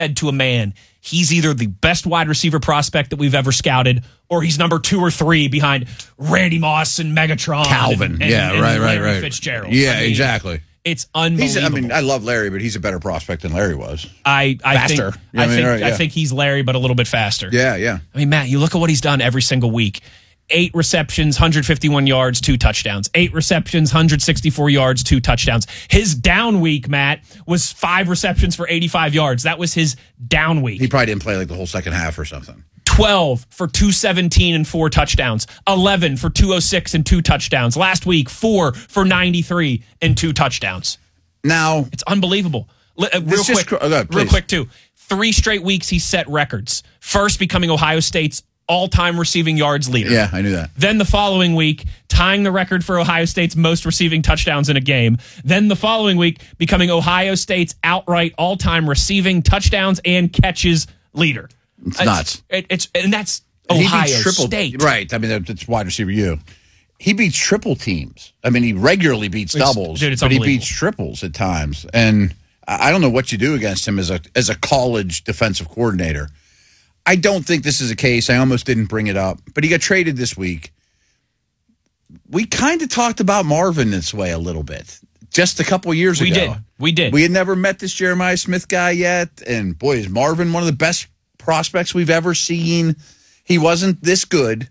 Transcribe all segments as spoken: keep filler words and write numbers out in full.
said to a man, he's either the best wide receiver prospect that we've ever scouted, or he's number two or three behind Randy Moss and Megatron. Calvin. And, and, yeah, and right, right, Larry right. Fitzgerald. Yeah, I mean, exactly. It's unbelievable. He's, I mean, I love Larry, but he's a better prospect than Larry was. I, I faster. think, You know I, what I mean? think Right, yeah. I think he's Larry, but a little bit faster. Yeah, yeah. I mean, Matt, you look at what he's done every single week. Eight receptions, one hundred fifty-one yards, two touchdowns. Eight receptions, one hundred sixty-four yards, two touchdowns. His down week, Matt, was five receptions for eighty-five yards. That was his down week. He probably didn't play like the whole second half or something. twelve for two seventeen and four touchdowns. eleven for two oh six and two touchdowns. Last week, four for ninety-three and two touchdowns. Now, It's unbelievable. L- uh, real just quick, cr- oh, go ahead, real please. quick, too. Three straight weeks he set records. First, becoming Ohio State's all-time receiving yards leader. yeah, I knew that. Then the following week, tying the record for Ohio State's most receiving touchdowns in a game. Then the following week, becoming Ohio State's outright all-time receiving touchdowns and catches leader. It's nuts. It, it's and that's And he Ohio beats triple, State. Right. I mean, that- that's wide receiver you. He beats triple teams. I mean, he regularly beats It's- doubles, dude, it's but he unbelievable. beats triples at times. And I I don't know what you do against him as a as a college defensive coordinator. I don't think this is a case. I almost didn't bring it up, but he got traded this week. We kind of talked about Marvin this way a little bit just a couple years We ago. did. We did. We had never met this Jeremiah Smith guy yet. And boy, is Marvin one of the best prospects we've ever seen. He wasn't this good,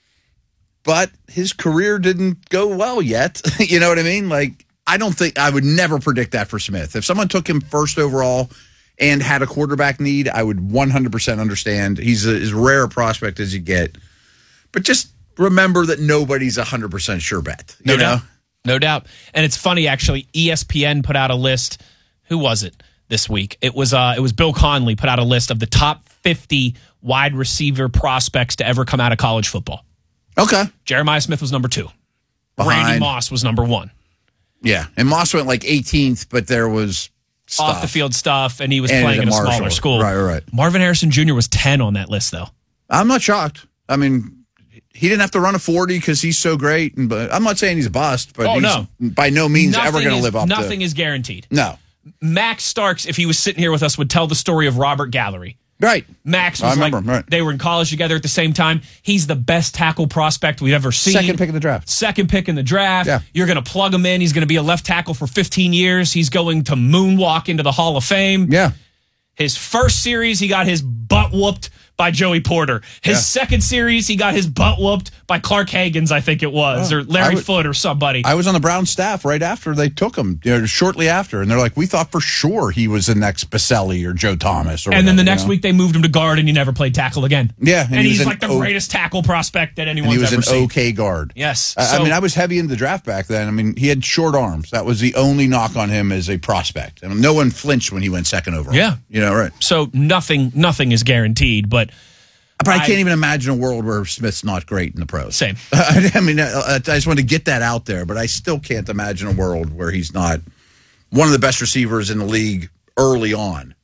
but his career didn't go well yet. You know what I mean? Like, I don't think I would never predict that for Smith. If someone took him first overall and had a quarterback need, I would one hundred percent understand. He's a, as rare a prospect as you get. But just remember that nobody's a one hundred percent sure bet. You No know? doubt. No doubt. And it's funny, actually, E S P N put out a list. Who was it this week? It was uh, it was Bill Conley put out a list of the top fifty wide receiver prospects to ever come out of college football. Okay. Jeremiah Smith was number two. Behind. Randy Moss was number one. Yeah. And Moss went like eighteenth, but there was stuff. Off the field stuff, and he was And playing at in a Marshall. smaller school. Right, right, right. Marvin Harrison Junior was ten on that list, though. I'm not shocked. I mean, he didn't have to run a forty because he's so great. And but I'm not saying he's a bust, but Oh, he's no. by no means Nothing ever going to is- live up Nothing to is guaranteed. No. Max Starks, if he was sitting here with us, would tell the story of Robert Gallery. Right. Max I was like, remember, right. they were in college together at the same time. He's the best tackle prospect we've ever seen. Second pick in the draft. Second pick in the draft. Yeah. You're going to plug him in. He's going to be a left tackle for fifteen years. He's going to moonwalk into the Hall of Fame. Yeah. His first series, he got his butt whooped by Joey Porter. His Yeah. second series, he got his butt whooped by Clark Hagans, I think it was, Oh, or Larry I would- Foote or somebody. I was on the Brown staff right after they took him, you know, shortly after. And they're like, we thought for sure he was the next Baselli or Joe Thomas. Or and then the whatever, next you know? week, they moved him to guard, and he never played tackle again. Yeah, And, and he was he's an like the O- greatest tackle prospect that And anyone's he was ever an seen. okay guard. Yes. I, I So- mean, I was heavy into the draft back then. I mean, he had short arms. That was the only knock on him as a prospect. And no one flinched when he went second overall. Yeah. You know, right. So nothing, nothing is guaranteed, but But I, I- can't even imagine a world where Smith's not great in the pros. same. I mean, I, I just want to get that out there, but I still can't imagine a world where he's not one of the best receivers in the league early on.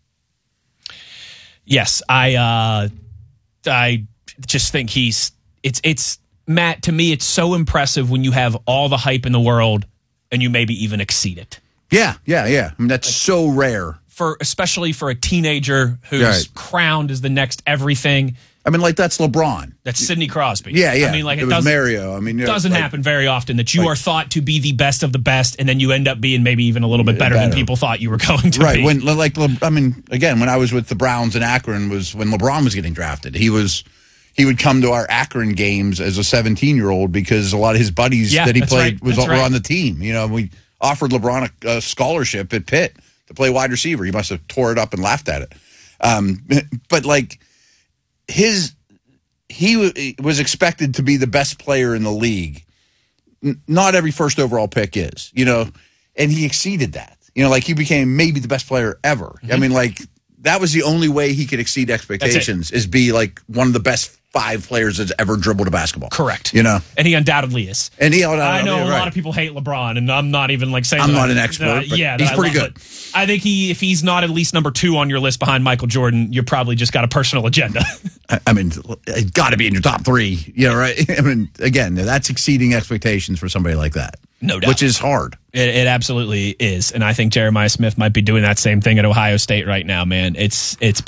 Yes, I, uh, I just think he's. It's it's Matt. To me, it's so impressive when you have all the hype in the world and you maybe even exceed it. Yeah, yeah, yeah. I mean, that's so rare. For especially for a teenager who's Right. crowned as the next everything. I mean, like that's LeBron. That's Sidney Crosby. Yeah, yeah. I mean, like it, it, was doesn't, Mario. I mean, you know, doesn't like, happen very often that you like- are thought to be the best of the best, and then you end up being maybe even a little bit better, than better. people thought you were going to Right. be. When like Le- I mean, again, when I was with the Browns in Akron was when LeBron was getting drafted. He was he would come to our Akron games as a seventeen-year-old because a lot of his buddies Yeah, that he that's played right. was That's were right. on the team. You know, we offered LeBron a, a scholarship at Pitt to play wide receiver. He must have tore it up and laughed at it. Um, but like his he w- was expected to be the best player in the league. N- not every first overall pick is, you know, and he exceeded that. You know, like he became maybe the best player ever. Mm-hmm. I mean, like that was the only way he could exceed expectations is be like one of the best five players that's ever dribbled a basketball. Correct. You know, And he undoubtedly is. and he. I know yeah, a right. lot of people hate LeBron, and I'm not even like saying I'm that not I- an expert, uh, but yeah, that he's I pretty love good. it. I think he, if he's not at least number two on your list behind Michael Jordan, you probably just got a personal agenda. I mean, it's got to be in your top three. You know, right? I mean, again, that's exceeding expectations for somebody like that. No doubt. Which is hard. It, it absolutely is. And I think Jeremiah Smith might be doing that same thing at Ohio State right now, man. It's it's